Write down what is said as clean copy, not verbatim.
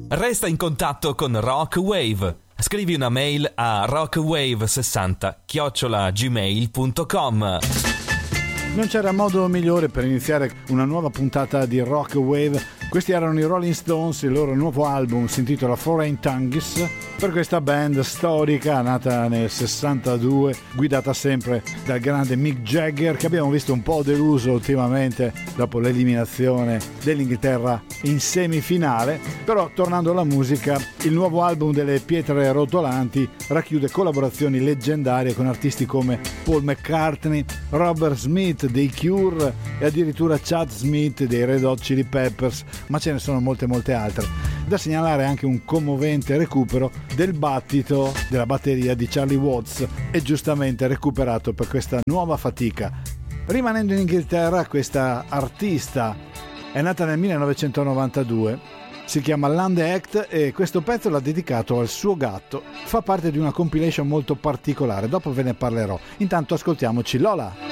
Resta in contatto con Rock Wave. Scrivi una mail a rockwave60@gmail.com. Non c'era modo migliore per iniziare una nuova puntata di Rock Wave. Questi erano i Rolling Stones, il loro nuovo album si intitola Foreign Tongues, per questa band storica nata nel 62, guidata sempre dal grande Mick Jagger, che abbiamo visto un po' deluso ultimamente dopo l'eliminazione dell'Inghilterra in semifinale. Però tornando alla musica, il nuovo album delle Pietre Rotolanti racchiude collaborazioni leggendarie con artisti come Paul McCartney, Robert Smith dei Cure e addirittura Chad Smith dei Red Hot Chili Peppers, ma ce ne sono molte altre. Da segnalare anche un commovente recupero del battito della batteria di Charlie Watts, e giustamente recuperato per questa nuova fatica. Rimanendo in Inghilterra, questa artista è nata nel 1992, si chiama Lande Act e questo pezzo l'ha dedicato al suo gatto. Fa parte di una compilation molto particolare, dopo ve ne parlerò. Intanto ascoltiamoci Lola.